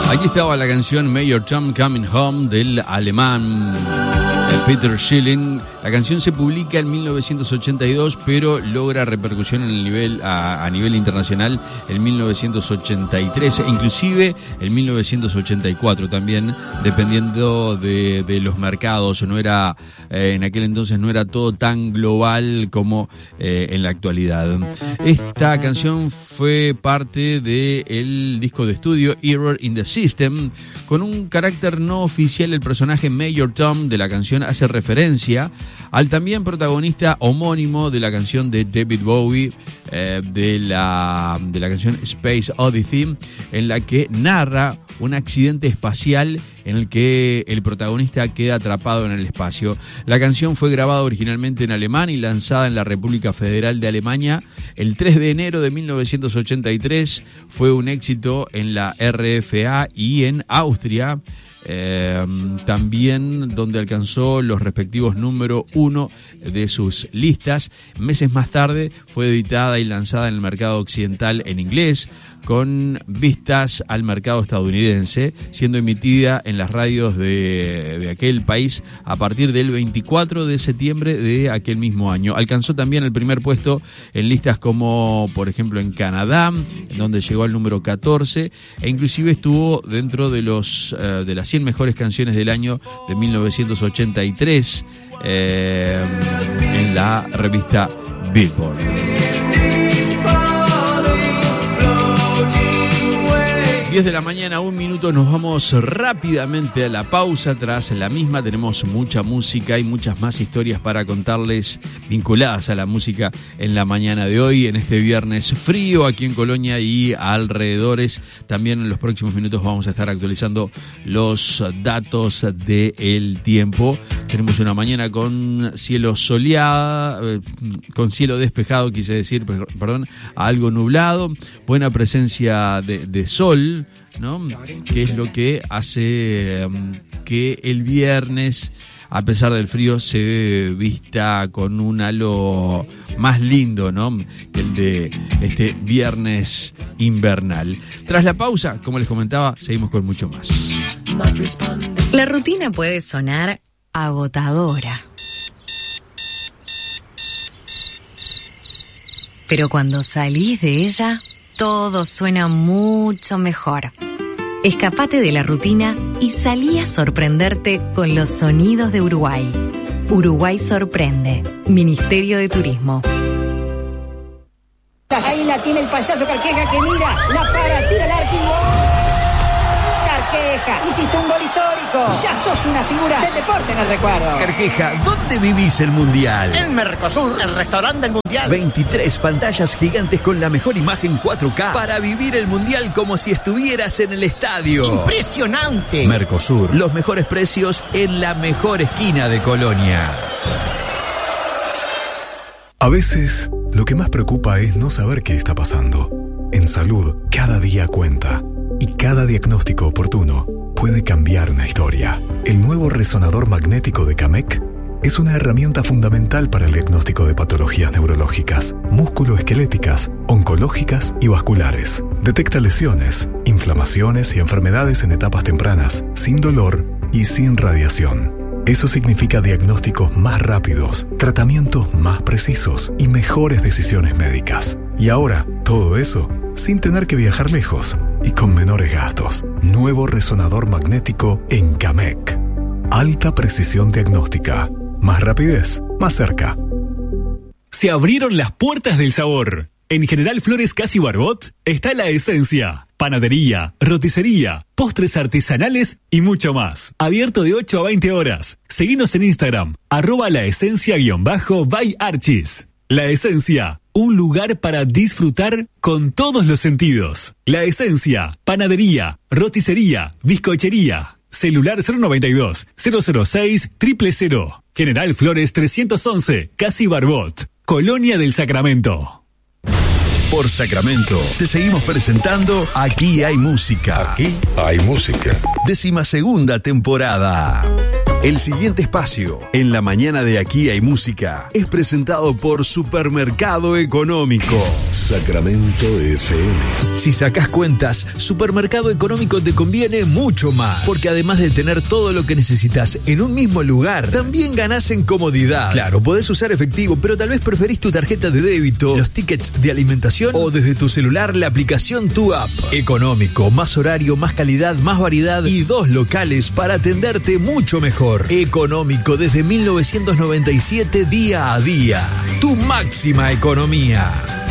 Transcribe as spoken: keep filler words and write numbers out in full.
Aquí estaba la canción Major Tom Coming Home del alemán Peter Schilling. La canción se publica en mil novecientos ochenta y dos, pero logra repercusión en el nivel, a, a nivel internacional en mil novecientos ochenta y tres, e inclusive en mil novecientos ochenta y cuatro también, dependiendo de, de los mercados. No era, eh, en aquel entonces no era todo tan global como eh, en la actualidad. Esta canción fue parte del disco de estudio Error in the System. Con un carácter no oficial, el personaje Major Tom de la canción hace referencia al también protagonista homónimo de la canción de David Bowie, eh, de, la, de la canción Space Odyssey, en la que narra un accidente espacial en el que el protagonista queda atrapado en el espacio. La canción fue grabada originalmente en alemán y lanzada en la República Federal de Alemania el tres de enero de mil novecientos ochenta y tres. Fue un éxito en la R F A y en Austria, Eh, también donde alcanzó los respectivos número uno de sus listas. Meses más tarde fue editada y lanzada en el mercado occidental en inglés, con vistas al mercado estadounidense, siendo emitida en las radios de, de aquel país a partir del veinticuatro de septiembre de aquel mismo año. Alcanzó también el primer puesto en listas como, por ejemplo, en Canadá, en donde llegó al número catorce, e inclusive estuvo dentro de los eh, de las cien mejores canciones del año de mil novecientos ochenta y tres eh, en la revista Billboard. diez de la mañana, un minuto, nos vamos rápidamente a la pausa. Tras la misma tenemos mucha música y muchas más historias para contarles vinculadas a la música en la mañana de hoy, en este viernes frío aquí en Colonia y alrededores. También en los próximos minutos vamos a estar actualizando los datos del tiempo. Tenemos una mañana con cielo soleado, con cielo despejado, quise decir, perdón, algo nublado, buena presencia de, de sol, ¿no? Que es lo que hace um, que el viernes, a pesar del frío, se vista con un halo más lindo, ¿no? Que el de este viernes invernal. Tras la pausa, como les comentaba, seguimos con mucho más. La rutina puede sonar agotadora, pero cuando salís de ella, todo suena mucho mejor. Escapate de la rutina y salí a sorprenderte con los sonidos de Uruguay. Uruguay sorprende. Ministerio de Turismo. Ahí la tiene el payaso Carqueja, que mira, la para, tira el arco y ¡gol! Carqueja, hiciste un gol histórico. Ya sos una figura del deporte en el recuerdo. Carqueja, ¿dónde vivís el Mundial? En Mercosur, el restaurante del Mundial. veintitrés pantallas gigantes con la mejor imagen cuatro K para vivir el Mundial como si estuvieras en el estadio. ¡Impresionante! Mercosur, los mejores precios en la mejor esquina de Colonia. A veces, lo que más preocupa es no saber qué está pasando. En salud, cada día cuenta. Y cada diagnóstico oportuno puede cambiar una historia. El nuevo resonador magnético de Camec es una herramienta fundamental para el diagnóstico de patologías neurológicas, musculoesqueléticas, oncológicas y vasculares. Detecta lesiones, inflamaciones y enfermedades en etapas tempranas, sin dolor y sin radiación. Eso significa diagnósticos más rápidos, tratamientos más precisos y mejores decisiones médicas. Y ahora, todo eso sin tener que viajar lejos y con menores gastos. Nuevo resonador magnético en Camec. Alta precisión diagnóstica. Más rapidez, más cerca. Se abrieron las puertas del sabor. En General Flores Casi Barbot está la esencia. Panadería, roticería, postres artesanales y mucho más. Abierto de ocho a veinte horas. Seguinos en Instagram, arroba la esencia guión bajo by Archis. La Esencia, un lugar para disfrutar con todos los sentidos. La Esencia, panadería, roticería, bizcochería. Celular cero noventa y dos, cero cero seis, cero cero cero. General Flores trescientos once, Casi Barbot, Colonia del Sacramento. Por Sacramento, te seguimos presentando Aquí hay música. Aquí hay música. Décima segunda temporada. El siguiente espacio, en la mañana de Aquí hay música, es presentado por Supermercado Económico. Sacramento F M. Si sacás cuentas, Supermercado Económico te conviene mucho más. Porque además de tener todo lo que necesitas en un mismo lugar, también ganás en comodidad. Claro, podés usar efectivo, pero tal vez preferís tu tarjeta de débito, los tickets de alimentación o desde tu celular la aplicación Tu App. Económico, más horario, más calidad, más variedad y dos locales para atenderte mucho mejor. Económico desde mil novecientos noventa y siete, día a día. Tu máxima economía.